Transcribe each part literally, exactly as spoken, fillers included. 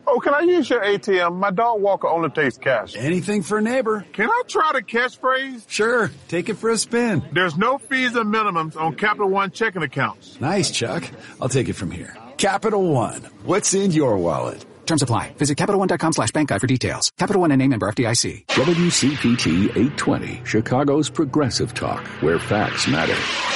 Oh, can I use your A T M? My dog walker only takes cash. Anything for a neighbor. Can I try the catchphrase? Sure. Take it for a spin. There's no fees or minimums on Capital One checking accounts. Nice, Chuck. I'll take it from here. Capital One. What's in your wallet? Terms apply. Visit CapitalOne.com slash bank guide for details. Capital One and name member F D I C. W C P T eight twenty, Chicago's progressive talk, where facts matter.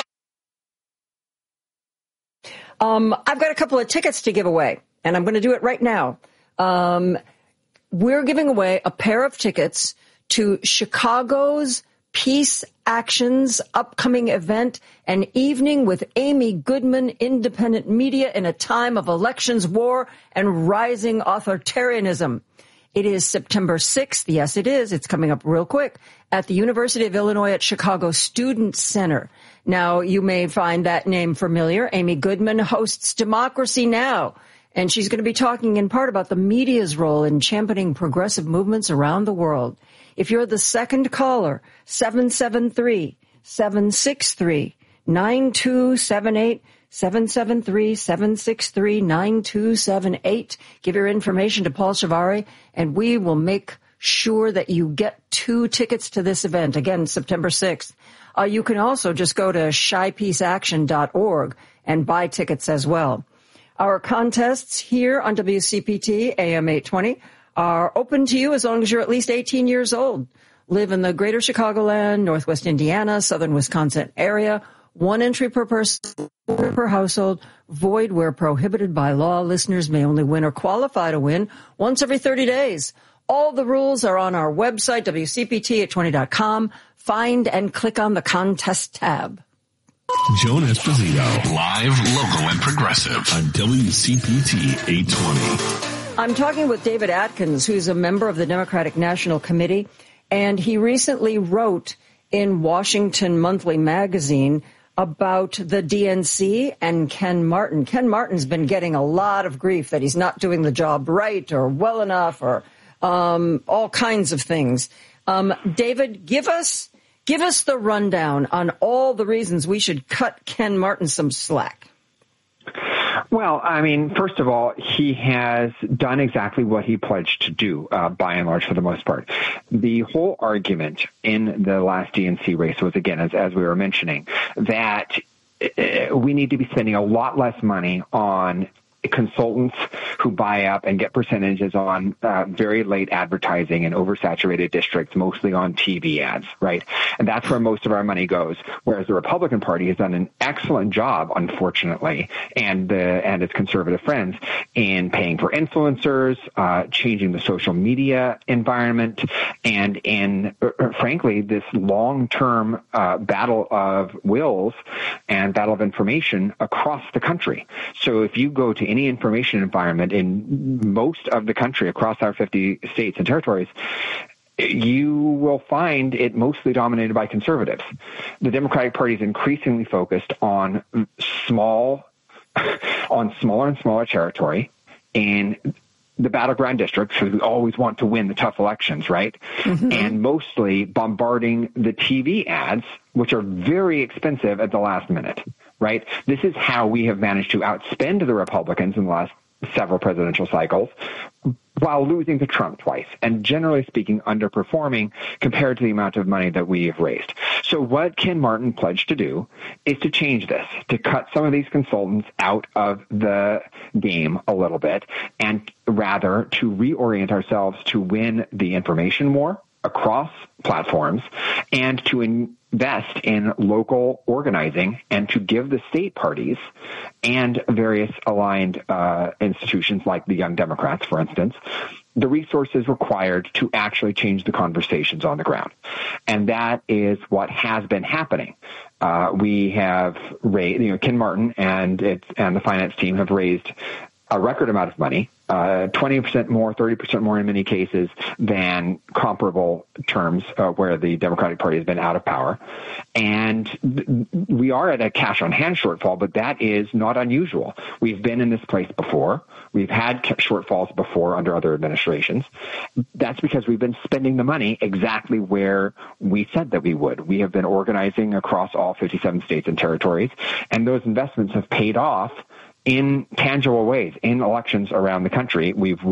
Um, I've got a couple of tickets to give away, and I'm going to do it right now. Um, we're giving away a pair of tickets to Chicago's Peace Action's upcoming event, An Evening with Amy Goodman, Independent Media in a Time of Elections, War, and Rising Authoritarianism. It is September sixth. Yes, it is. It's coming up real quick at the University of Illinois at Chicago Student Center. Now, you may find that name familiar. Amy Goodman hosts Democracy Now!, and she's going to be talking in part about the media's role in championing progressive movements around the world. If you're the second caller, seven seven three, seven six three, nine two seven eight, seven seven three, seven six three, nine two seven eight. Give your information to Paul Shivari, and we will make sure that you get two tickets to this event. Again, September sixth. Uh, you can also just go to shy peace action dot org and buy tickets as well. Our contests here on W C P T A M eight twenty are open to you as long as you're at least eighteen years old. Live in the greater Chicagoland, Northwest Indiana, Southern Wisconsin area. One entry per person, per household. Void where prohibited by law. Listeners may only win or qualify to win once every thirty days. All the rules are on our website, W C P T eight twenty dot com. Find and click on the contest tab. Joan Esposito, live, local, and progressive on W C P T eight twenty. I'm talking with David Atkins, who's a member of the Democratic National Committee, and he recently wrote in Washington Monthly Magazine about the D N C and Ken Martin. Ken Martin's been getting a lot of grief that he's not doing the job right or well enough or um, all kinds of things. Um, David, give us give us the rundown on all the reasons we should cut Ken Martin some slack. Well, I mean, first of all, he has done exactly what he pledged to do, uh, by and large, for the most part. The whole argument in the last D N C race was, again, as, as we were mentioning, that uh, we need to be spending a lot less money on consultants who buy up and get percentages on uh, very late advertising in oversaturated districts, mostly on T V ads, right? And that's where most of our money goes. Whereas the Republican Party has done an excellent job, unfortunately, and the and its conservative friends in paying for influencers, uh, changing the social media environment, and in, uh, frankly, this long-term uh, battle of wills and battle of information across the country. So if you go to any information environment in most of the country across our fifty states and territories, you will find it mostly dominated by conservatives. The Democratic Party is increasingly focused on small, on smaller and smaller territory in the battleground districts, who always want to win the tough elections, right? Mm-hmm. And mostly bombarding the T V ads, which are very expensive at the last minute, right? This is how we have managed to outspend the Republicans in the last several presidential cycles while losing to Trump twice and, generally speaking, underperforming compared to the amount of money that we have raised. So what Ken Martin pledged to do is to change this, to cut some of these consultants out of the game a little bit, and rather to reorient ourselves to win the information war across platforms and to invest in local organizing and to give the state parties and various aligned uh, institutions like the Young Democrats, for instance, the resources required to actually change the conversations on the ground. And that is what has been happening. Uh, we have raised, you know, Ken Martin and its and the finance team have raised a record amount of money, uh, twenty percent more, thirty percent more in many cases than comparable terms uh, where the Democratic Party has been out of power. And th- we are at a cash on hand shortfall, but that is not unusual. We've been in this place before. We've had shortfalls before under other administrations. That's because we've been spending the money exactly where we said that we would. We have been organizing across all fifty-seven states and territories, and those investments have paid off in tangible ways in elections around the country. We've